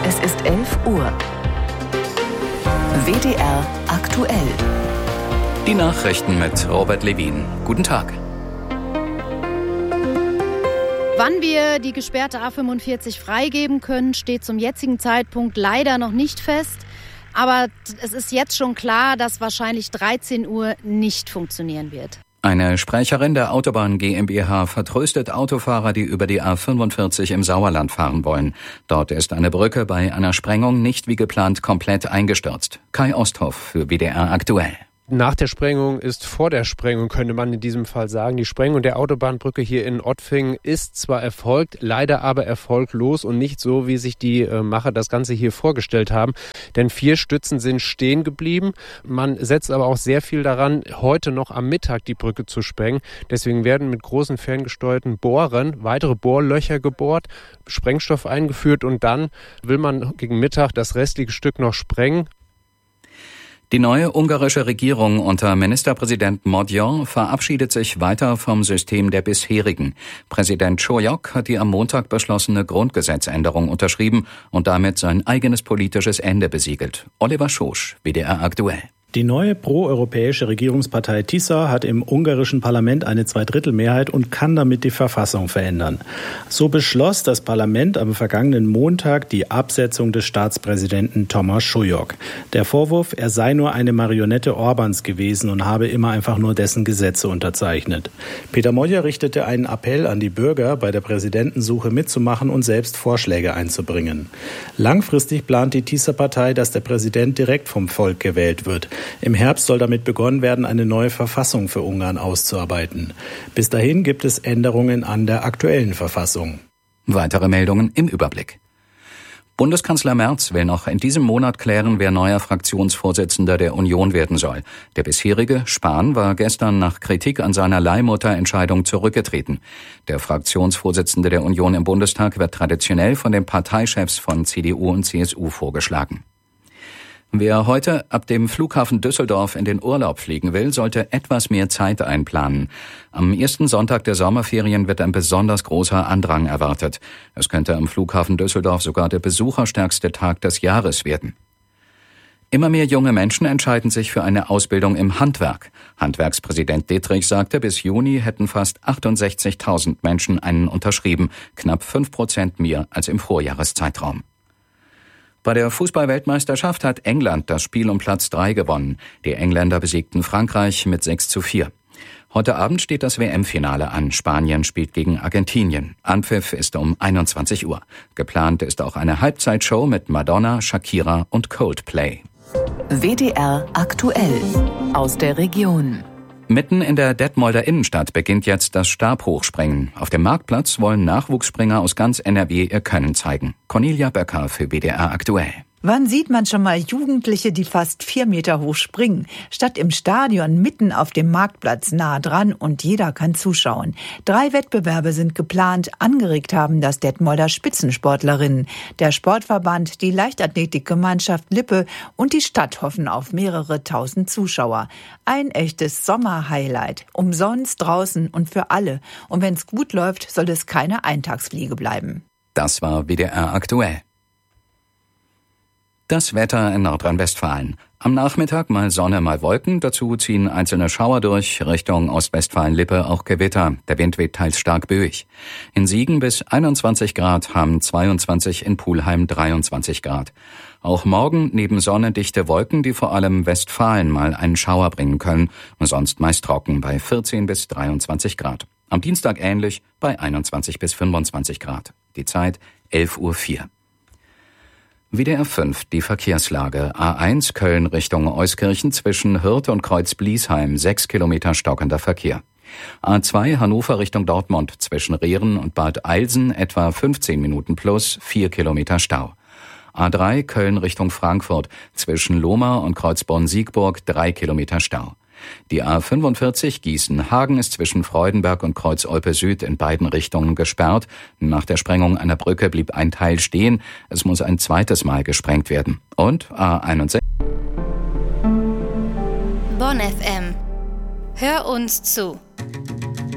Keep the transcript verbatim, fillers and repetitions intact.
Es ist elf Uhr. W D R aktuell. Die Nachrichten mit Robert Levin. Guten Tag. Wann wir die gesperrte A fünfundvierzig freigeben können, steht zum jetzigen Zeitpunkt leider noch nicht fest. Aber es ist jetzt schon klar, dass wahrscheinlich dreizehn Uhr nicht funktionieren wird. Eine Sprecherin der Autobahn GmbH vertröstet Autofahrer, die über die A fünfundvierzig im Sauerland fahren wollen. Dort ist eine Brücke bei einer Sprengung nicht wie geplant komplett eingestürzt. Kai Osthoff für W D R aktuell. Nach der Sprengung ist vor der Sprengung, könnte man in diesem Fall sagen. Die Sprengung der Autobahnbrücke hier in Ottfingen ist zwar erfolgt, leider aber erfolglos und nicht so, wie sich die äh, Macher das Ganze hier vorgestellt haben. Denn vier Stützen sind stehen geblieben. Man setzt aber auch sehr viel daran, heute noch am Mittag die Brücke zu sprengen. Deswegen werden mit großen ferngesteuerten Bohrern weitere Bohrlöcher gebohrt, Sprengstoff eingeführt und dann will man gegen Mittag das restliche Stück noch sprengen. Die neue ungarische Regierung unter Ministerpräsident Modyon verabschiedet sich weiter vom System der bisherigen. Präsident Csólyok hat die am Montag beschlossene Grundgesetzänderung unterschrieben und damit sein eigenes politisches Ende besiegelt. Oliver Schosch, W D R aktuell. Die neue proeuropäische Regierungspartei TISA hat im ungarischen Parlament eine Zweidrittelmehrheit und kann damit die Verfassung verändern. So beschloss das Parlament am vergangenen Montag die Absetzung des Staatspräsidenten Thomas Csólyok. Der Vorwurf, er sei nur eine Marionette Orbáns gewesen und habe immer einfach nur dessen Gesetze unterzeichnet. Péter Magyar richtete einen Appell an die Bürger, bei der Präsidentensuche mitzumachen und selbst Vorschläge einzubringen. Langfristig plant die TISA-Partei, dass der Präsident direkt vom Volk gewählt wird. Im Herbst soll damit begonnen werden, eine neue Verfassung für Ungarn auszuarbeiten. Bis dahin gibt es Änderungen an der aktuellen Verfassung. Weitere Meldungen im Überblick. Bundeskanzler Merz will noch in diesem Monat klären, wer neuer Fraktionsvorsitzender der Union werden soll. Der bisherige, Spahn, war gestern nach Kritik an seiner Leihmutterentscheidung zurückgetreten. Der Fraktionsvorsitzende der Union im Bundestag wird traditionell von den Parteichefs von C D U und C S U vorgeschlagen. Wer heute ab dem Flughafen Düsseldorf in den Urlaub fliegen will, sollte etwas mehr Zeit einplanen. Am ersten Sonntag der Sommerferien wird ein besonders großer Andrang erwartet. Es könnte am Flughafen Düsseldorf sogar der besucherstärkste Tag des Jahres werden. Immer mehr junge Menschen entscheiden sich für eine Ausbildung im Handwerk. Handwerkspräsident Dittrich sagte, bis Juni hätten fast achtundsechzigtausend Menschen einen unterschrieben, knapp fünf Prozent mehr als im Vorjahreszeitraum. Bei der Fußball-Weltmeisterschaft hat England das Spiel um Platz drei gewonnen. Die Engländer besiegten Frankreich mit sechs zu vier. Heute Abend steht das W M-Finale an. Spanien spielt gegen Argentinien. Anpfiff ist um einundzwanzig Uhr. Geplant ist auch eine Halbzeitshow mit Madonna, Shakira und Coldplay. W D R aktuell aus der Region. Mitten in der Detmolder Innenstadt beginnt jetzt das Stabhochspringen. Auf dem Marktplatz wollen Nachwuchsspringer aus ganz N R W ihr Können zeigen. Cornelia Böcker für W D R aktuell. Wann sieht man schon mal Jugendliche, die fast vier Meter hoch springen? Statt im Stadion mitten auf dem Marktplatz nah dran und jeder kann zuschauen. Drei Wettbewerbe sind geplant. Angeregt haben das Detmolder Spitzensportlerinnen. Der Sportverband, die Leichtathletikgemeinschaft Lippe und die Stadt hoffen auf mehrere tausend Zuschauer. Ein echtes Sommerhighlight. Umsonst draußen und für alle. Und wenn es gut läuft, soll es keine Eintagsfliege bleiben. Das war W D R aktuell. Das Wetter in Nordrhein-Westfalen. Am Nachmittag mal Sonne, mal Wolken. Dazu ziehen einzelne Schauer durch. Richtung Ostwestfalen-Lippe auch Gewitter. Der Wind weht teils stark böig. In Siegen bis einundzwanzig Grad, haben zweiundzwanzig, in Pulheim dreiundzwanzig Grad. Auch morgen neben Sonne dichte Wolken, die vor allem Westfalen mal einen Schauer bringen können. Sonst meist trocken bei vierzehn bis dreiundzwanzig Grad. Am Dienstag ähnlich bei einundzwanzig bis fünfundzwanzig Grad. Die Zeit elf Uhr vier. W D R fünf, die Verkehrslage. A eins Köln Richtung Euskirchen zwischen Hürth und Kreuz-Bliesheim, sechs Kilometer stockender Verkehr. A zwei Hannover Richtung Dortmund zwischen Rehren und Bad Eilsen etwa fünfzehn Minuten plus, vier Kilometer Stau. A drei Köln Richtung Frankfurt zwischen Lohmar und Kreuzborn-Siegburg, drei Kilometer Stau. Die A fünfundvierzig Gießen-Hagen ist zwischen Freudenberg und Kreuz-Olpe Süd in beiden Richtungen gesperrt. Nach der Sprengung einer Brücke blieb ein Teil stehen. Es muss ein zweites Mal gesprengt werden. Und A einundsechzig. Bonn F M. Hör uns zu.